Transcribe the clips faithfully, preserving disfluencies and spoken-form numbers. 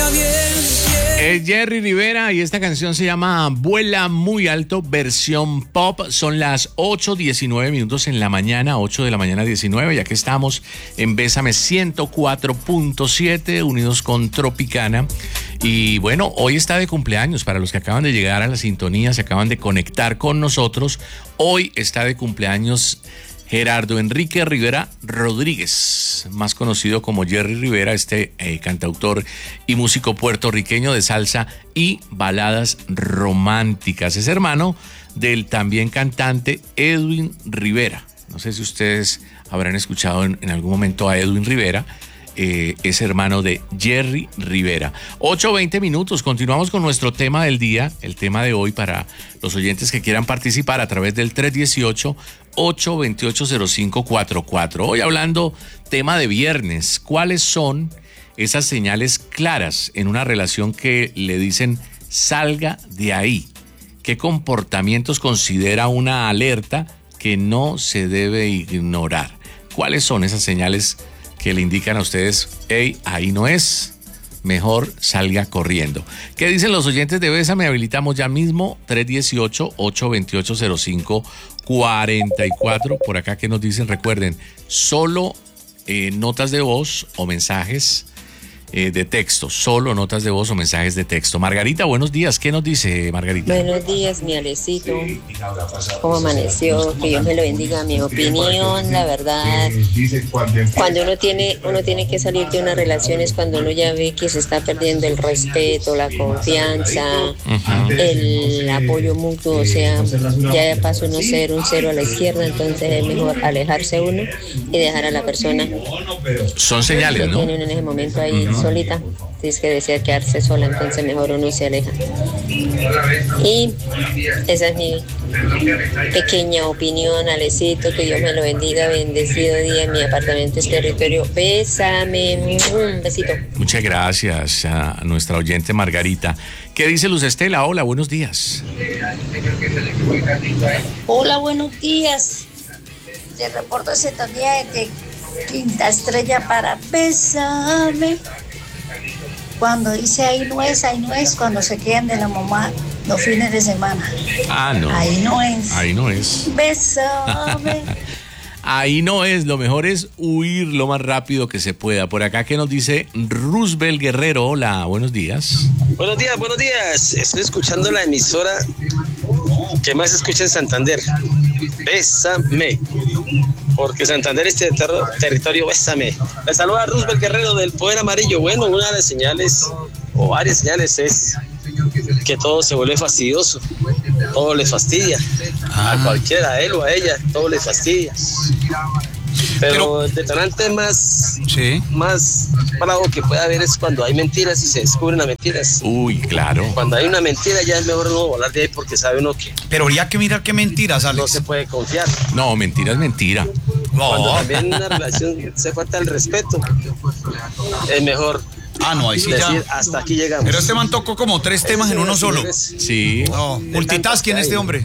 Es Jerry Rivera y esta canción se llama Vuela Muy Alto, versión pop. Son las ocho diecinueve minutos en la mañana, ocho de la mañana diecinueve, ya que estamos en Bésame ciento cuatro punto siete, unidos con Tropicana. Y bueno, hoy está de cumpleaños para los que acaban de llegar a la sintonía, se acaban de conectar con nosotros. Hoy está de cumpleaños Gerardo Enrique Rivera Rodríguez, más conocido como Jerry Rivera, este eh, cantautor y músico puertorriqueño de salsa y baladas románticas. Es hermano del también cantante Edwin Rivera. No sé si ustedes habrán escuchado en, en algún momento a Edwin Rivera. Eh, es hermano de Jerry Rivera. ocho veinte minutos, continuamos con nuestro tema del día, el tema de hoy para los oyentes que quieran participar a través del tres uno ocho, ocho dos ocho, cero cinco cuatro cuatro. Hoy hablando tema de viernes, ¿cuáles son esas señales claras en una relación que le dicen salga de ahí? ¿Qué comportamientos considera una alerta que no se debe ignorar? ¿Cuáles son esas señales que le indican a ustedes, hey, ahí no es, mejor salga corriendo? ¿Qué dicen los oyentes de Bésame? Habilitamos ya mismo tres uno ocho, ocho dos ocho, cero cinco cuatro cuatro. Por acá, ¿qué nos dicen? Recuerden, solo eh, notas de voz o mensajes eh, de texto, solo notas de voz o mensajes de texto. Margarita, buenos días. ¿Qué nos dice Margarita? Buenos días, mi Alecito. ¿Cómo amaneció? Que Dios me lo bendiga. Mi opinión, la verdad, cuando uno tiene, uno tiene que salir de una relación es cuando uno ya ve que se está perdiendo el respeto, la confianza, uh-huh. el apoyo mutuo. O sea, ya pasó uno ser un cero a la izquierda, entonces es mejor alejarse uno y dejar a la persona. Son señales, ¿no? Tienen en ese momento ahí solita, si es que desea quedarse sola, entonces mejor uno se aleja. Y esa es mi pequeña opinión, Alecito, que Dios me lo bendiga, bendecido día en mi apartamento es territorio. Bésame, un besito. Muchas gracias a nuestra oyente Margarita. ¿Qué dice Luz Estela? Hola, buenos días. Hola, buenos días. Te reporto sintonía de Quinta Estrella para Bésame. Cuando dice ahí no es, ahí no es, cuando se quedan de la mamá los fines de semana. Ah, no. Ahí no es. Ahí no es. Bésame. Ahí no es, lo mejor es huir lo más rápido que se pueda. Por acá, ¿qué nos dice Roosevelt Guerrero? Hola, buenos días. Buenos días, buenos días. Estoy escuchando la emisora que más se escucha en Santander. Bésame. Porque Santander es ter- territorio Bésame. Le saluda Roosevelt Guerrero del Poder Amarillo. Bueno, una de las señales, o varias señales, es que todo se vuelve fastidioso. Todo le fastidia. Ah. A cualquiera, a él o a ella, todo le fastidia. Pero, Pero el detonante más, sí. más bravo que puede haber es cuando hay mentiras y se descubren las mentiras. Uy, claro. Cuando hay una mentira ya es mejor no volar de ahí porque sabe uno que... Pero habría que mirar qué mentiras, Alex. No se puede confiar. No, mentira es mentira. No. Cuando también en una relación se falta el respeto, es mejor... Ah, no, ahí sí decir, ya. Hasta aquí llegamos. Pero este man tocó como tres temas en uno solo. Sí. No, multitasking este hombre.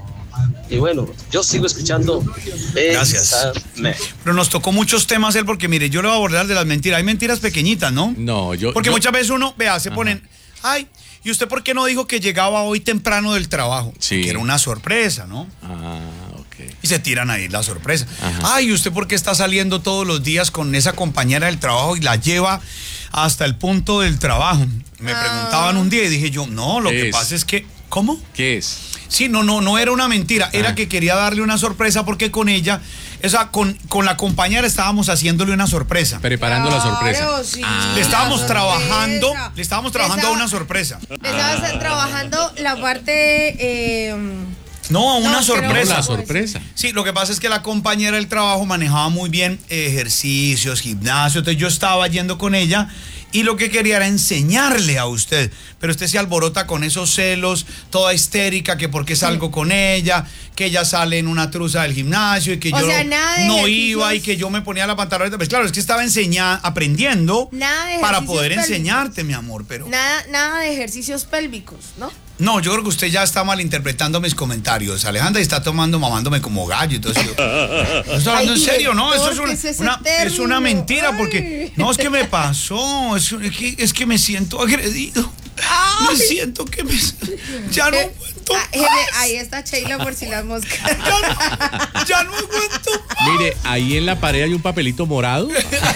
Y bueno, yo sigo escuchando. Gracias. Pero nos tocó muchos temas él porque, mire, yo le voy a abordar de las mentiras. Hay mentiras pequeñitas, ¿no? No, yo... Porque yo... muchas veces uno, vea, se Ajá. ponen, ay, ¿y usted por qué no dijo que llegaba hoy temprano del trabajo? Sí. Que era una sorpresa, ¿no? Ah, ok. Y se tiran ahí la sorpresa. Ajá. Ay, ¿y usted por qué está saliendo todos los días con esa compañera del trabajo y la lleva hasta el punto del trabajo? Me ah. preguntaban un día y dije yo, no, lo que es? pasa es que, ¿cómo? ¿Qué es? Sí, no, no, no era una mentira, era ah. que quería darle una sorpresa porque con ella, o sea, con, con la compañera estábamos haciéndole una sorpresa. Preparando claro, la sorpresa. Sí. Ah. Le estábamos trabajando, le estábamos trabajando estaba, a una sorpresa. Le estabas ah. trabajando la parte... Eh, No, una no, sorpresa. No, la sorpresa. Sí, lo que pasa es que la compañera del trabajo manejaba muy bien ejercicios, gimnasio, entonces yo estaba yendo con ella y lo que quería era enseñarle a usted, pero usted se alborota con esos celos, toda histérica, que por qué salgo con ella, que ella sale en una truza del gimnasio y que o yo sea, no iba y que yo me ponía la pantaloneta. Pues claro, es que estaba enseñando, aprendiendo para poder pélvicos. enseñarte, mi amor, pero... Nada, nada de ejercicios pélvicos, ¿no? No, yo creo que usted ya está malinterpretando mis comentarios. Alejandra está tomando, mamándome como gallo y todo eso. ¿No está hablando en serio? No, eso es una, es una, es una mentira. Ay. Porque, no, es que me pasó. Es, es, que, es que me siento agredido. Ay. Me siento que me... Ya no Eh, aguanto ah, jefe, más. ahí está Sheila por si las moscas. Ya no, ya no aguanto más. Mire, ahí en la pared hay un papelito morado.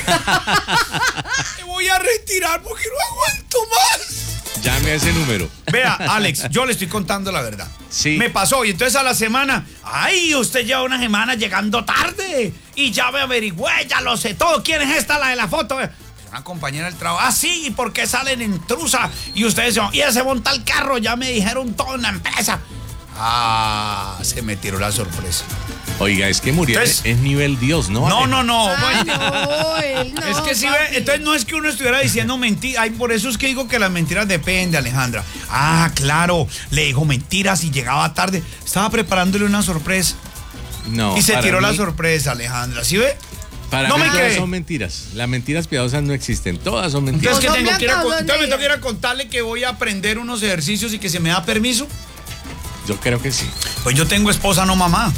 Me voy a retirar porque no aguanto más. Llame a ese número. Vea, Alex, yo le estoy contando la verdad. Sí. Me pasó y entonces a la semana, ay, usted lleva una semana llegando tarde y ya me averigüé, ya lo sé todo. ¿Quién es esta, la de la foto? Una compañera del trabajo. Ah, sí, ¿y por qué salen en trusa? Y ustedes dicen, y se monta el carro, ya me dijeron todo en la empresa. Ah, se me tiró la sorpresa. Oiga, es que Muriel Entonces- es nivel Dios, ¿no? No, no, no. Ay, bueno. no, él no, Es que si papi. ve, entonces no es que uno estuviera diciendo mentiras, ay, por eso es que digo que las mentiras dependen, Alejandra. Ah, claro, le dijo mentiras y llegaba tarde. Estaba preparándole una sorpresa No, y se para tiró la mí- sorpresa, Alejandra. ¿Sí ve? Para No mí me todas cree. son mentiras. Las mentiras piadosas no existen. Todas son mentiras. Entonces, No ¿qué son tengo que ir a, blancas, con- son entonces me tengo que ir negras. a contarle que voy a aprender unos ejercicios y que se me da permiso. Yo creo que sí. Pues yo tengo esposa, no mamá.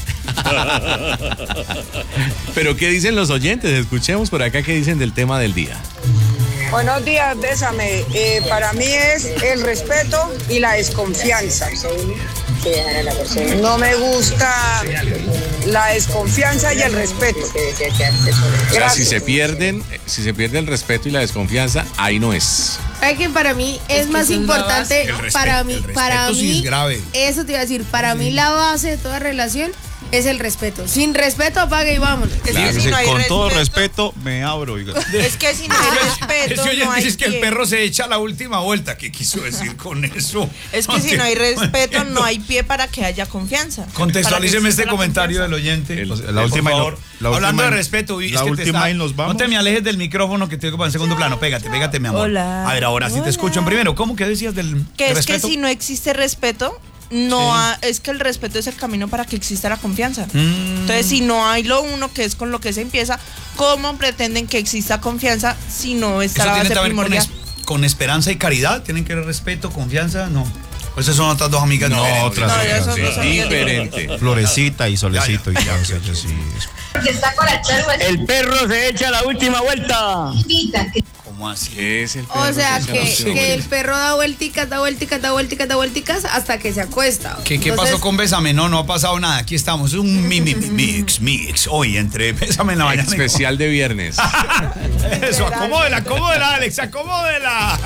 Pero ¿qué dicen los oyentes? Escuchemos por acá qué dicen del tema del día. Buenos días, Bésame. Eh, para mí es el respeto y la desconfianza. Que dejar a la persona No me gusta la desconfianza y el respeto. que desea quedarse sola. O sea, si Gracias. se pierden, si se pierde el respeto y la desconfianza, ahí no es. ¿Sabe que para mí es, que más eso es la importante? base. El respeto, para mí, el respeto para sí mí, es grave. eso te iba a decir, para mí la base de toda relación es el respeto. Sin respeto, apague y vámonos. Es Claro. que si no hay con todo respeto, respeto, me abro. oiga. es que si no hay Es respeto, que oye, no hay dices que el pie. perro se echa la última vuelta. ¿Qué quiso decir con eso? Es que si no hay respeto, no hay pie para que haya confianza. Contextualíceme Para que este exista la comentario del confianza. oyente. El- Por la última y no- favor. la Hablando última de y- respeto, y la es que te última está- y nos vamos. No te me alejes del micrófono que te digo para en segundo plano. Pégate, pégate, mi amor. Hola. A ver, ahora sí te Hola. escucho en primero. ¿Cómo que decías del Que del es que respeto? si no existe respeto, no Sí. ha- es que el respeto es el camino para que exista la confianza. Mm. Entonces, si no hay lo uno, que es con lo que se empieza, ¿cómo pretenden que exista confianza si no está ¿Eso la tiene base que ver con, primordial? es- con esperanza y caridad? ¿Tienen que ver respeto, confianza? No. Pues esas son otras dos amigas. No, diferentes. otras. No, ya son Sí, dos amigas diferente. Florecita y solecito Ya, y ya, todo ya, eso, ya, sí. El perro se echa la última vuelta. ¿Cómo así? ¿Qué es el O perro sea, se echa que, la última que el vuelta? perro da vuelticas, da vuelticas, da vuelticas, da vuelticas hasta que se acuesta. ¿Qué, qué Entonces, pasó con Bésame? No, no ha pasado nada. Aquí estamos. Es un mi, mi, mi- mix, mix. Hoy entre Bésame en la mañana. y- Especial de viernes. Eso, acomódela, acomódela, Alex, acomódela.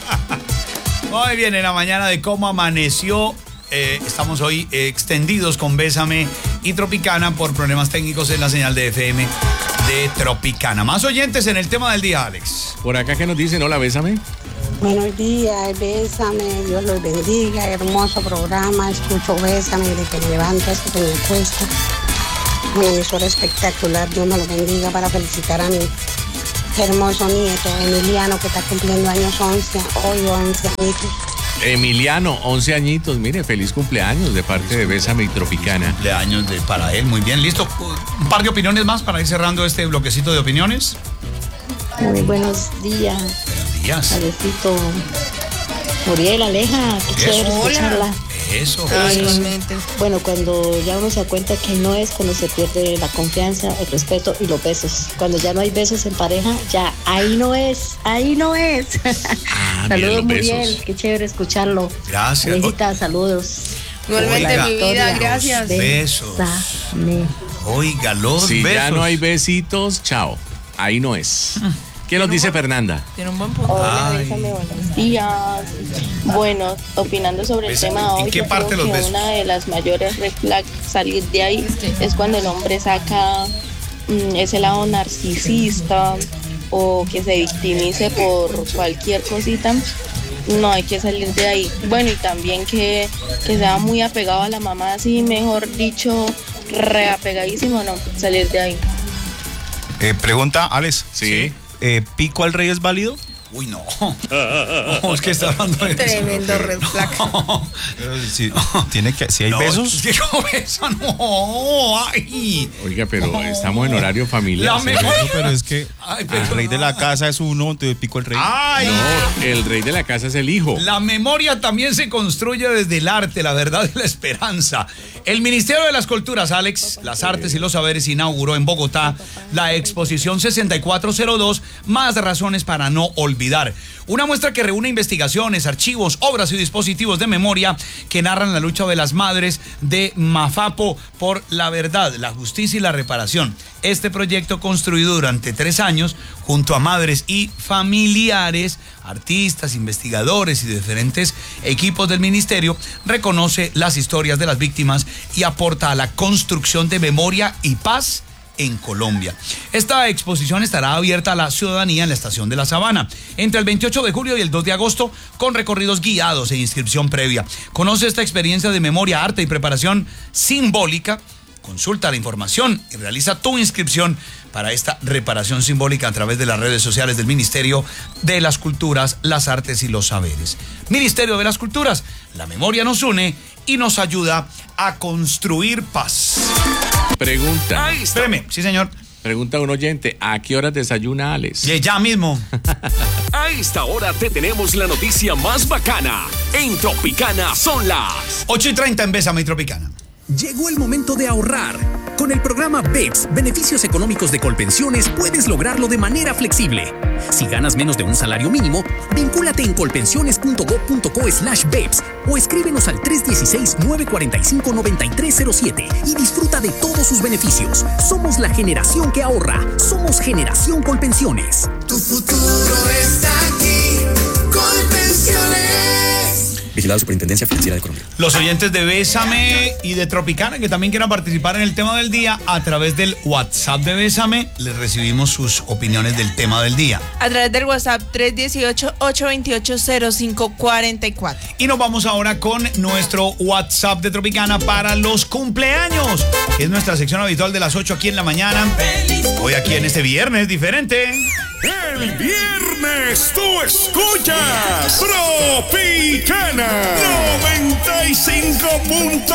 Muy bien, en la mañana de cómo amaneció. eh, estamos hoy eh, extendidos con Bésame y Tropicana por problemas técnicos en la señal de F M de Tropicana. Más oyentes en el tema del día, Alex. Por acá que nos dicen, hola, bésame. Buenos días, Bésame, Dios los bendiga, hermoso programa, escucho Bésame desde que me levanto hasta que me acuesto. Una emisora espectacular, Dios me lo bendiga para felicitar a mi hermoso nieto Emiliano que está cumpliendo años once, hoy once añitos. Emiliano, once añitos. Mire, feliz cumpleaños de parte de Bésame y Tropicana. Cumpleaños de para él, muy bien, listo. Un par de opiniones más para ir cerrando este bloquecito de opiniones. Muy buenos días, Buenos días. Alecito. Muriel, Aleja, qué chévere Eso. escucharla. Eso. Ay, Eh, igualmente. Bueno, cuando ya uno se da cuenta que no es cuando se pierde la confianza, el respeto y los besos. Cuando ya no hay besos en pareja, ya ahí no es, ahí no es. Ah, mira, Saludos, los Muriel, besos. qué chévere escucharlo. Gracias. Alejita, saludos. Igualmente, Oiga. mi vida, gracias. Besos. Bésame. Oiga, los Si besos. ya no hay besitos, chao. Ahí no es. ¿Qué nos dice Fernanda? Tiene un buen punto. Hola, Ay. Bésame, buenos días. Bueno, opinando sobre el Bésame. tema ¿En hoy, qué yo parte creo los que besos? una de las mayores red flags salir de ahí es cuando el hombre saca mm, ese lado narcisista o que se victimice por cualquier cosita. No hay que salir de ahí. Bueno, y también que, que sea muy apegado a la mamá, así mejor dicho, reapegadísimo, no, salir de ahí. Eh, pregunta, Alex. Sí. Eh, ¿Pico al rey es válido? Uy, no. No, es que está hablando de Tremendo eso. red flag. No. Pero si, tiene que, si hay No, besos. ¿qué cosa? No, ay. Oiga, pero estamos en horario familiar. La ¿sí? mejor- Pero es que Ay, pero- el rey de la casa es uno, entonces pico el rey. Ay. No, el rey de la casa es el hijo. La memoria también se construye desde el arte, la verdad y la esperanza. El Ministerio de las Culturas, Alex, las Artes y los Saberes, inauguró en Bogotá la exposición sesenta y cuatro cero dos, Más razones para no olvidar. Una muestra que reúne investigaciones, archivos, obras y dispositivos de memoria que narran la lucha de las madres de Mafapo por la verdad, la justicia y la reparación. Este proyecto, construido durante tres años junto a madres y familiares, artistas, investigadores y diferentes equipos del ministerio, reconoce las historias de las víctimas y aporta a la construcción de memoria y paz en Colombia. Esta exposición estará abierta a la ciudadanía en la Estación de la Sabana entre el veintiocho de julio y el dos de agosto, con recorridos guiados e inscripción previa. Conoce esta experiencia de memoria, arte y preparación simbólica. Consulta la información y realiza tu inscripción para esta reparación simbólica a través de las redes sociales del Ministerio de las Culturas, las Artes y los Saberes. Ministerio de las Culturas, la memoria nos une y nos ayuda a construir paz. Pregunta. Espéreme, sí señor. Pregunta un oyente, ¿a qué horas desayuna Alex? Ya, ya mismo. A esta hora te tenemos la noticia más bacana. En Tropicana son las ocho y treinta en Bésame y Tropicana. Llegó el momento de ahorrar. Con el programa B E P S, Beneficios Económicos de Colpensiones, puedes lograrlo de manera flexible. Si ganas menos de un salario mínimo, vincúlate en colpensiones punto gob punto co slash B E P S o escríbenos al tres uno seis, nueve cuatro cinco, nueve tres cero siete y disfruta de todos sus beneficios. Somos la generación que ahorra. Somos Generación Colpensiones. Tu futuro está aquí. Colpensiones. Vigilado Superintendencia Financiera de Colombia. Los oyentes de Bésame y de Tropicana que también quieran participar en el tema del día, a través del WhatsApp de Bésame les recibimos sus opiniones del tema del día. A través del WhatsApp tres uno ocho, ocho dos ocho, cero cinco cuatro cuatro. Y nos vamos ahora con nuestro WhatsApp de Tropicana para los cumpleaños, que es nuestra sección habitual de las ocho aquí en la mañana. Hoy aquí en este viernes diferente. El viernes tú escuchas Tropicana noventa y cinco punto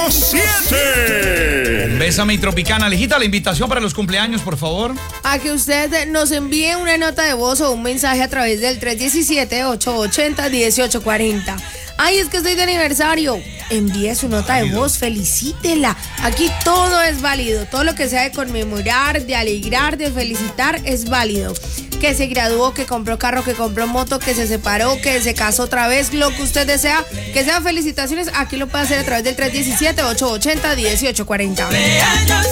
siete. Bésame y Tropicana. Alejita, la invitación para los cumpleaños, por favor. A que usted nos envíe una nota de voz o un mensaje a través del tres uno siete, ocho ocho cero, uno ocho cuatro cero. Ay, es que estoy de aniversario. Envíe su nota de voz, felicítela. Aquí todo es válido. Todo lo que sea de conmemorar, de alegrar, de felicitar es válido. Que se graduó, que compró carro, que compró moto, que se separó, que se casó otra vez, lo que usted desea, que sean felicitaciones, aquí lo puede hacer a través del tres uno siete, ocho ocho cero, uno ocho cuatro cero.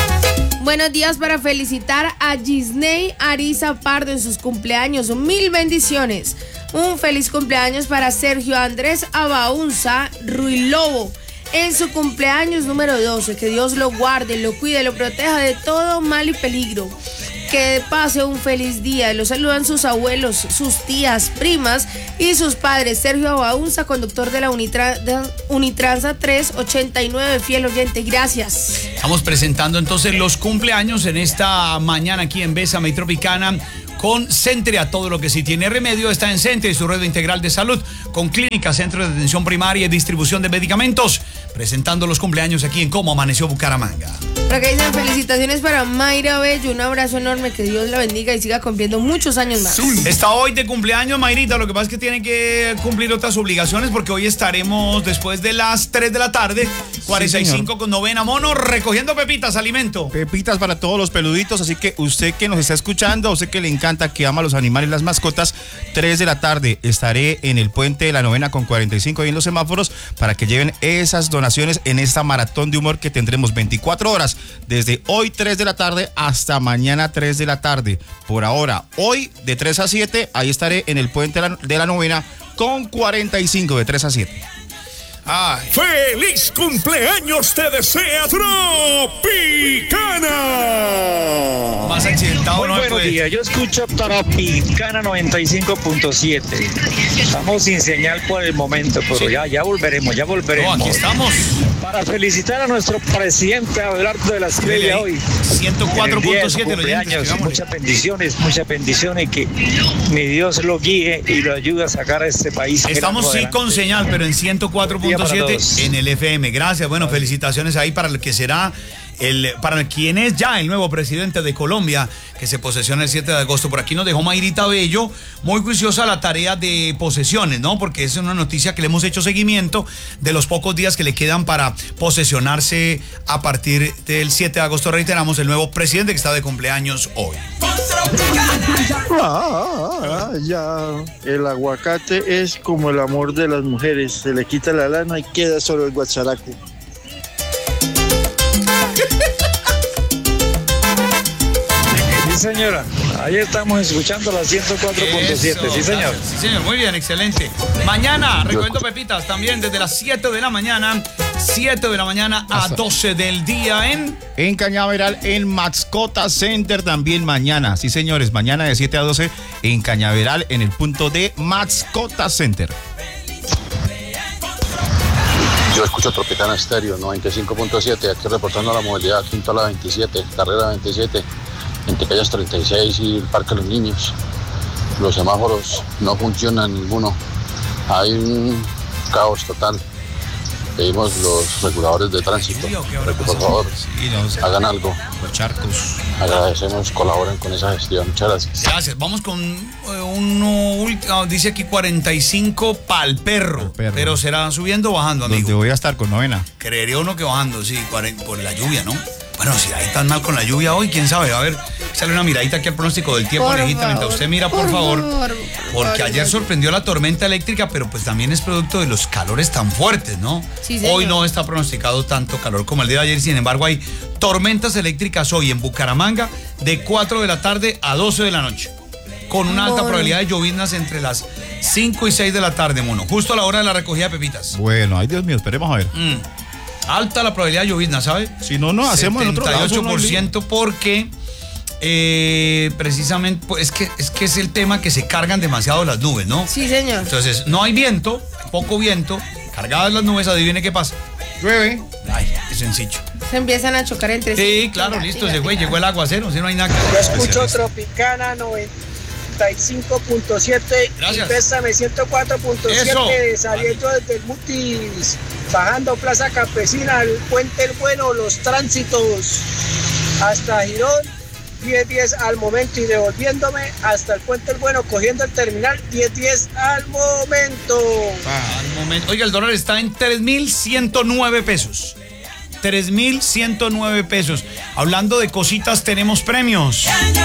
Buenos días para felicitar a Gisney Ariza Pardo en sus cumpleaños. Mil bendiciones. Un feliz cumpleaños para Sergio Andrés Abaunza Ruilobo en su cumpleaños número doce. Que Dios lo guarde, lo cuide, lo proteja de todo mal y peligro. Que pase un feliz día. Los saludan sus abuelos, sus tías, primas y sus padres. Sergio Abaunza, conductor de la Unitra, de Unitransa tres ochenta y nueve, fiel oyente. Gracias. Estamos presentando entonces los cumpleaños en esta mañana aquí en Bésame y Tropicana con Centria. Todo lo que sí tiene remedio está en Centria y su red integral de salud, con clínica, centro de atención primaria y distribución de medicamentos. Presentando los cumpleaños aquí en Cómo Amaneció Bucaramanga. Por acá dicen felicitaciones para Mayra Bello. Un abrazo enorme, que Dios la bendiga y siga cumpliendo muchos años más. Está hoy de cumpleaños Mayrita, lo que pasa es que tiene que cumplir otras obligaciones porque hoy estaremos después de las tres de la tarde, cuarenta y cinco Sí, con novena mono, recogiendo pepitas, alimento. Pepitas para todos los peluditos, así que usted que nos está escuchando, usted que le encanta, que ama los animales y las mascotas, tres de la tarde estaré en el puente de la novena con cuarenta y cinco y en los semáforos para que lleven esas donaciones en esta maratón de humor que tendremos veinticuatro horas, desde hoy tres de la tarde hasta mañana tres de la tarde. Por ahora, hoy de tres a siete, ahí estaré en el puente de la, de la novena con cuarenta y cinco, de tres a siete. Ay. ¡Feliz cumpleaños te desea Tropicana! Más accidentado. Muy no buenos puede. días, yo escucho Tropicana noventa y cinco punto siete. Estamos sin señal por el momento, pero Sí. ya, ya volveremos, ya volveremos. No, aquí estamos. Para felicitar a nuestro presidente Abelardo de la Espriella hoy. ciento cuatro punto siete cumpleaños. Muchas bendiciones, muchas bendiciones y que mi Dios lo guíe y lo ayude a sacar a este país. Estamos sí con señal, pero en ciento cuatro punto siete en el F M. Gracias, bueno, felicitaciones ahí para el que será el, para quien es ya el nuevo presidente de Colombia, que se posesiona el siete de agosto. Por aquí nos dejó Mayrita Bello, muy juiciosa la tarea de posesiones, ¿no? Porque es una noticia que le hemos hecho seguimiento de los pocos días que le quedan para posesionarse a partir del siete de agosto. Reiteramos, el nuevo presidente que está de cumpleaños hoy. Ah, ya, el aguacate es como el amor de las mujeres, se le quita la lana y queda solo el guacharaco. Sí, señora, ahí estamos escuchando la ciento cuatro punto siete, sí, señor. Sí, señor, muy bien, excelente. Mañana, recomiendo Pepitas, también desde las siete de la mañana, siete de la mañana a doce del día en... En Cañaveral, en Mascota Center también mañana. Sí, señores, mañana de siete a doce en Cañaveral, en el punto de Mascota Center. Yo escucho Tropicana Estéreo noventa y cinco punto siete, aquí reportando la movilidad, Quinta la veintisiete, Carrera veintisiete, entre calles treinta y seis y el Parque de los Niños. Los semáforos no funcionan ninguno, hay un caos total. Pedimos los reguladores de tránsito para que por favor hagan algo. Los charcos. Agradecemos, colaboren con esa gestión. Muchas gracias. Gracias. Vamos con uno último. Dice aquí cuarenta y cinco pa'l perro, perro. Pero será subiendo o bajando, amigo. Donde voy a estar con novena. Creería uno que bajando, sí, por la lluvia, ¿no? Bueno, si ahí tan mal con la lluvia hoy, quién sabe. A ver, sale una miradita aquí al pronóstico del tiempo, Alejita, mientras usted mira, por, por favor, favor. Porque ayer sorprendió la tormenta eléctrica, pero pues también es producto de los calores tan fuertes, ¿no? Sí, hoy no está pronosticado tanto calor como el día de ayer, sin embargo hay tormentas eléctricas hoy en Bucaramanga de cuatro de la tarde a doce de la noche, con una alta bueno. probabilidad de lloviznas entre las cinco y seis de la tarde, mono, justo a la hora de la recogida de pepitas. Bueno, ay Dios mío, esperemos a ver. Mm. Alta la probabilidad de llovizna, ¿sabe? Si no, no hacemos en otro lado. setenta y ocho por ciento porque eh, precisamente pues, es, que, es que es el tema que se cargan demasiado las nubes, ¿no? Sí, señor. Entonces, no hay viento, poco viento, cargadas las nubes, adivine qué pasa. Llueve. Ay, es sencillo. Se empiezan a chocar entre sí. Sí, claro, tira, listo, tira, ese güey, llegó el aguacero, si no hay nada que... Yo escucho Tropicana noventa y cinco punto siete y Pésame ciento cuatro punto siete saliendo desde el Mutis, bajando Plaza Campesina, el Puente El Bueno, los tránsitos hasta Girón, diez diez al momento y devolviéndome hasta el Puente El Bueno, cogiendo el terminal diez diez al momento. Ah, al momento. Oiga, el dólar está en tres mil ciento nueve pesos. tres mil ciento nueve pesos. Hablando de cositas, tenemos premios.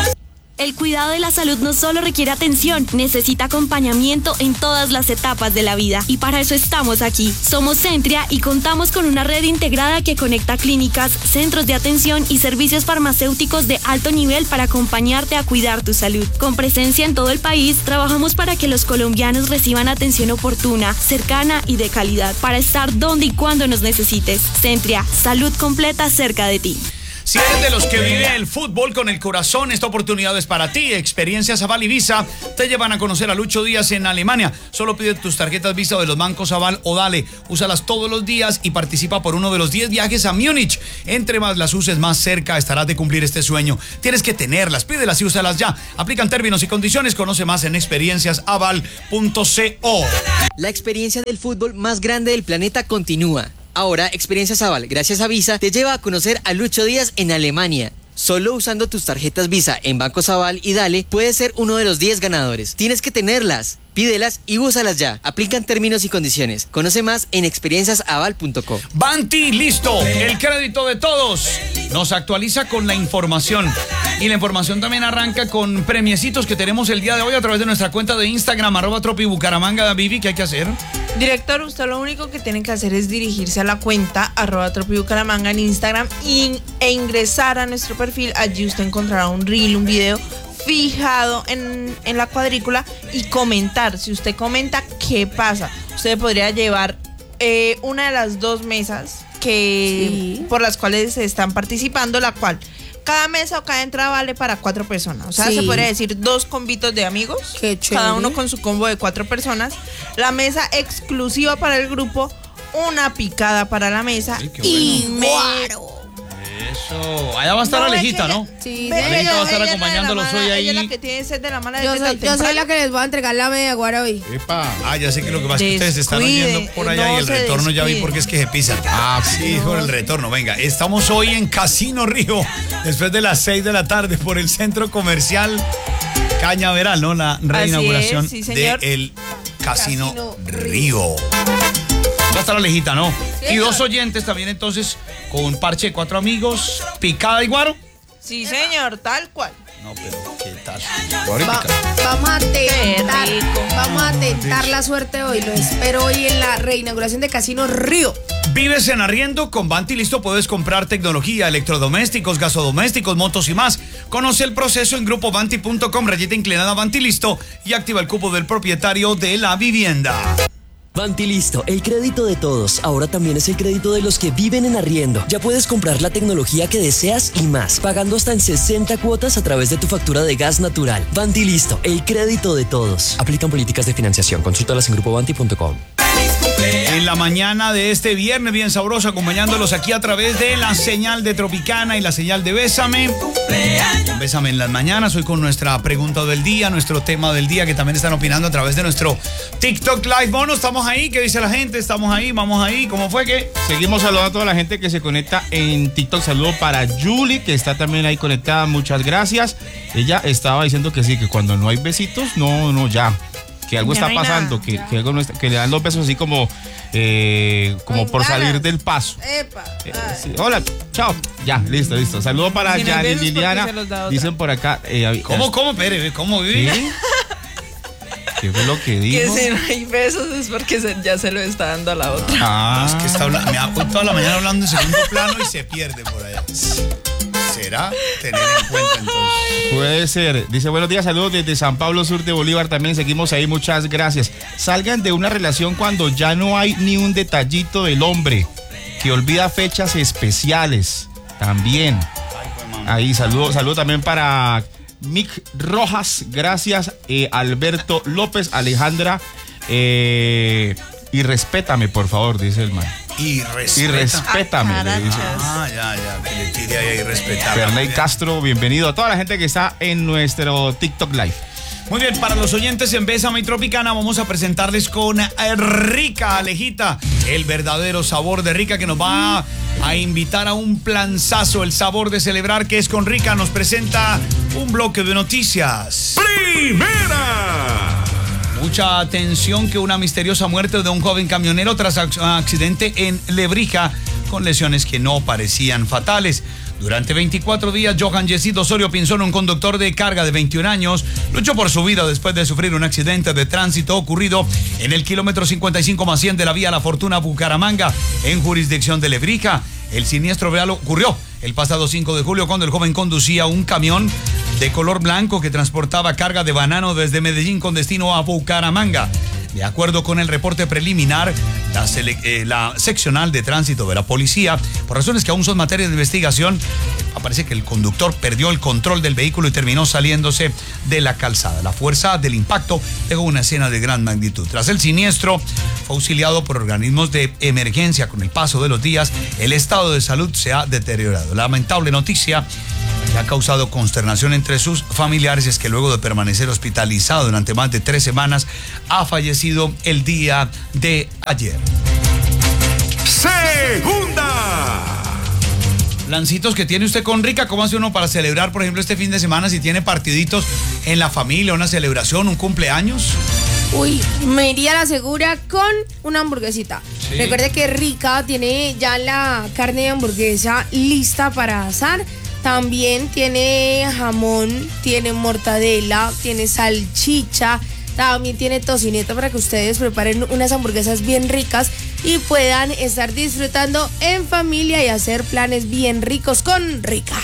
El cuidado de la salud no solo requiere atención, necesita acompañamiento en todas las etapas de la vida. Y para eso estamos aquí. Somos Centria y contamos con una red integrada que conecta clínicas, centros de atención y servicios farmacéuticos de alto nivel para acompañarte a cuidar tu salud. Con presencia en todo el país, trabajamos para que los colombianos reciban atención oportuna, cercana y de calidad, para estar donde y cuando nos necesites. Centria, salud completa cerca de ti. Si eres de los que vive el fútbol con el corazón, esta oportunidad es para ti. Experiencias Aval y Visa te llevan a conocer a Lucho Díaz en Alemania. Solo pide tus tarjetas Visa de los bancos Aval o Dale. Úsalas todos los días y participa por uno de los diez viajes a Múnich. Entre más las uses, más cerca estarás de cumplir este sueño. Tienes que tenerlas, pídelas y úsalas ya. Aplican términos y condiciones. Conoce más en experiencias aval punto co. La experiencia del fútbol más grande del planeta continúa. Ahora, Experiencias Aval, gracias a Visa, te lleva a conocer a Lucho Díaz en Alemania. Solo usando tus tarjetas Visa en Bancos Aval y Dale, puedes ser uno de los diez ganadores. Tienes que tenerlas, pídelas y úsalas ya. Aplican términos y condiciones. Conoce más en experiencias aval punto co. Banti, listo. El crédito de todos nos actualiza con la información. Y la información también arranca con premiecitos que tenemos el día de hoy a través de nuestra cuenta de Instagram, arroba Tropi Bucaramanga. Vivi, ¿qué hay que hacer? Director, usted lo único que tiene que hacer es dirigirse a la cuenta arroba Tropi Bucaramanga en Instagram y, e ingresar a nuestro perfil. Allí usted encontrará un reel, un video fijado en, en la cuadrícula y comentar. Si usted comenta, ¿qué pasa? Usted podría llevar eh, una de las dos mesas que sí. por las cuales se están participando, la cual cada mesa o cada entrada vale para cuatro personas. O sea, sí. se podría decir dos combitos de amigos, cada uno con su combo de cuatro personas. La mesa exclusiva para el grupo una picada para la mesa Ay, qué y bueno. guaro. Eso. Allá va a estar No, Alejita, es que ¿no? ella- Sí, Ve, Alejita va a estar ella es la acompañándolos mala- hoy ahí. Ella es la que tiene sed de la mala Yo desde soy, tan yo soy temprano. la que les voy a entregar la media guara hoy. Epa. Ah, ya sé que lo que pasa es que ustedes están Descuide, oyendo por allá no y el se retorno ya vi descuide. porque es que se pisan. Ah, sí, por el retorno. Venga, estamos hoy en Casino Río, después de las seis de la tarde, por el centro comercial Cañaveral, ¿no? La reinauguración es, sí, señor. del Casino, Casino Río. Va a estar Alejita, ¿no? Sí, Y dos señor. oyentes también, entonces, con un parche de cuatro amigos, picada y guaro. Sí, señor, tal cual. No, pero ¿qué tal? Va- vamos a tentar, Qué rico. vamos a tentar la suerte hoy. Lo espero hoy en la reinauguración de Casino Río. ¿Vives en arriendo? Con Vanti Listo puedes comprar tecnología, electrodomésticos, gasodomésticos, motos y más. Conoce el proceso en grupo vanti punto com, rayita inclinada Vanti Listo y activa el cupo del propietario de la vivienda. Vantilisto, el crédito de todos. Ahora también es el crédito de los que viven en arriendo. Ya puedes comprar la tecnología que deseas y más, pagando hasta en sesenta cuotas a través de tu factura de gas natural. Vantilisto, el crédito de todos. Aplican políticas de financiación. Consúltalas en grupo vanti punto com. En la mañana de este viernes bien sabroso, acompañándolos aquí a través de la señal de Tropicana y la señal de Bésame. Bésame en las mañanas, hoy con nuestra pregunta del día, nuestro tema del día, que también están opinando a través de nuestro TikTok Live. Bueno, estamos ahí, ¿qué dice la gente? Estamos ahí, vamos ahí, ¿cómo fue que? Seguimos saludando a toda la gente que se conecta en TikTok. Saludo para Julie, que está también ahí conectada. Muchas gracias. Ella estaba diciendo que sí, que cuando no hay besitos, no, no, ya. Que algo Ya está no hay pasando, nada, que, ya. que algo no está- que le dan los besos así como, eh, como Con por ganas. salir del paso. Epa. Eh, sí, hola, chao. Ya, listo, listo. Saludo para Si no hay Yanni besos, ¿por qué Liliana. se los da otra? Dicen por acá. eh, ¿Cómo, cómo, Pere? ¿Cómo vive? ¿Sí? ¿Qué fue lo que Que dijo? si no hay besos es porque se- ya se lo está dando a la otra. Ah, Es que está hablando, me ha toda la mañana hablando en segundo plano y se pierde por allá. ¿Será? Tener en cuenta entonces. puede ser. Dice, buenos días, saludos desde San Pablo, sur de Bolívar. También seguimos ahí, muchas gracias. Salgan de una relación cuando ya no hay ni un detallito del hombre, que olvida fechas especiales. También. Ahí, saludo, saludo también para Mick Rojas. Gracias, eh, Alberto López, Alejandra. eh, y respétame, por favor, dice el man. Y Y respeta. respétame, le dice. Ah, ya, ya, que le tire ahí respetar. Ferney Castro, bienvenido a toda la gente que está en nuestro TikTok Live. Muy bien, para los oyentes en Bésame y Tropicana vamos a presentarles con eh, Rica Alejita, el verdadero sabor de Rica, que nos va a invitar a un planzazo, el sabor de celebrar, que es con Rica. Nos presenta un bloque de noticias. Primera. Mucha atención, que una misteriosa muerte de un joven camionero tras ac- accidente en Lebrija con lesiones que no parecían fatales. Durante veinticuatro días, Johan Yesid Osorio Pinzón, un conductor de carga de veintiún años, luchó por su vida después de sufrir un accidente de tránsito ocurrido en el kilómetro cincuenta y cinco más cien de la vía La Fortuna Bucaramanga, en jurisdicción de Lebrija. El siniestro real ocurrió el pasado cinco de julio cuando el joven conducía un camión de color blanco que transportaba carga de banano desde Medellín con destino a Bucaramanga. De acuerdo con el reporte preliminar, la, sele- eh, la seccional de tránsito de la policía, por razones que aún son materia de investigación, aparece que el conductor perdió el control del vehículo y terminó saliéndose de la calzada. La fuerza del impacto dejó una escena de gran magnitud. Tras el siniestro, fue auxiliado por organismos de emergencia. Con el paso de los días, el estado de salud se ha deteriorado. Lamentable noticia que ha causado consternación entre sus familiares es que luego de permanecer hospitalizado durante más de tres semanas, ha fallecido el día de ayer. Segunda. Lancitos que tiene usted con Rica, ¿cómo hace uno para celebrar, por ejemplo, este fin de semana, si tiene partiditos en la familia, una celebración, un cumpleaños? Uy, me iría a la segura con una hamburguesita. Sí. Recuerde que Rica tiene ya la carne de hamburguesa lista para asar. También tiene jamón, tiene mortadela, tiene salchicha, también tiene tocineta para que ustedes preparen unas hamburguesas bien ricas y puedan estar disfrutando en familia y hacer planes bien ricos con Rica.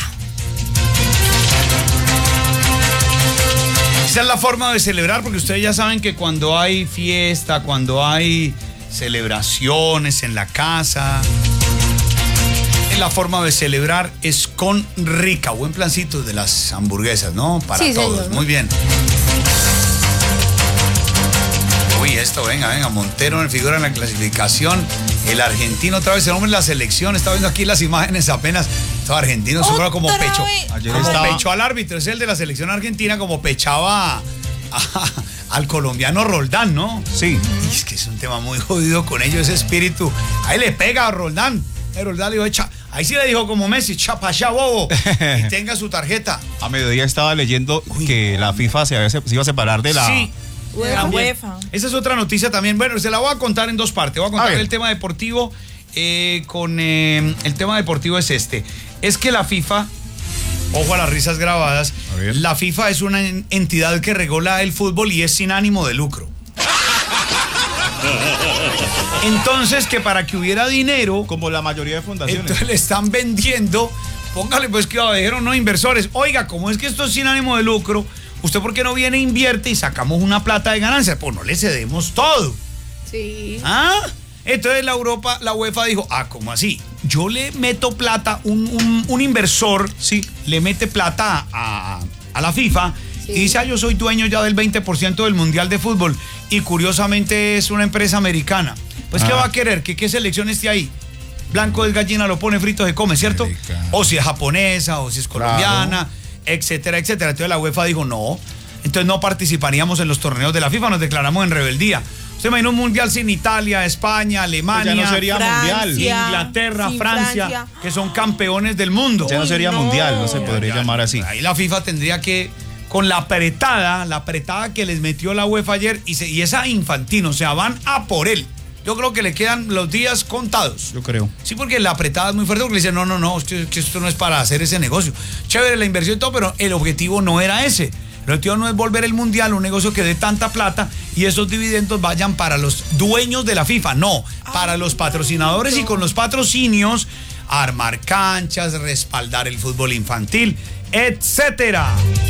Esa es la forma de celebrar, porque ustedes ya saben que cuando hay fiesta, cuando hay celebraciones en la casa, la forma de celebrar es con Rica. Buen plancito de las hamburguesas, ¿no? Para Sí, todos. señor. Muy bien. Uy, esto, venga, venga, Montero en figura en la clasificación. El argentino otra vez, el hombre en la selección. Está viendo aquí las imágenes apenas. Estos argentinos son como pecho. Ayer como estaba... pecho al árbitro, es el de la selección argentina, como pechaba a, a, al colombiano Roldán, ¿no? Sí. Y es que es un tema muy jodido con ellos, ese espíritu. Ahí le pega a Roldán. El Roldán le dijo, echa. Ahí sí le dijo como Messi, chapa allá, bobo, y tenga su tarjeta. A mediodía estaba leyendo Uy, que la FIFA se, había, se iba a separar de la... Sí. UEFA. UEFA. Esa es otra noticia también. Bueno, se la voy a contar en dos partes. Voy a contar a el tema deportivo eh, con... Eh, el tema deportivo es este. Es que la FIFA, ojo a las risas grabadas, la FIFA es una entidad que regula el fútbol y es sin ánimo de lucro. Entonces, que para que hubiera dinero... Como la mayoría de fundaciones. Entonces le están vendiendo... Póngale pues que dijeron, no, inversores. Oiga, como es que esto es sin ánimo de lucro, ¿usted por qué no viene, invierte y sacamos una plata de ganancia? Pues no le cedemos todo. Sí. ¿Ah? Entonces la Europa, la UEFA dijo, ah, ¿cómo así? Yo le meto plata, un, un, un inversor, sí, le mete plata a, a la FIFA, sí, y dice, ah, yo soy dueño ya del veinte por ciento del Mundial de Fútbol. Y curiosamente es una empresa americana. Pues, ah, ¿qué va a querer? ¿Que qué selección esté ahí? Blanco es gallina, lo pone frito, se come, ¿cierto? O si es japonesa, o si es colombiana, claro, etcétera, etcétera. Entonces la UEFA dijo, no, entonces no participaríamos en los torneos de la FIFA, nos declaramos en rebeldía. Usted imagina un mundial sin Italia, España, Alemania, pues ya no sería Francia, mundial. Inglaterra, Francia, Francia, que son campeones del mundo. Ya no sería Uy, no. mundial, no se podría ya, llamar así. Ahí la FIFA tendría que, con la apretada, la apretada que les metió la UEFA ayer, y, se, y esa Infantino, o sea, van a por él. Yo creo que le quedan los días contados. Yo creo. Sí, porque la apretada es muy fuerte, porque le dicen, no, no, no, que esto no es para hacer ese negocio. Chévere la inversión y todo, pero el objetivo no era ese. El objetivo no es volver el mundial un negocio que dé tanta plata y esos dividendos vayan para los dueños de la FIFA. No, para los patrocinadores y con los patrocinios, armar canchas, respaldar el fútbol infantil, etcétera.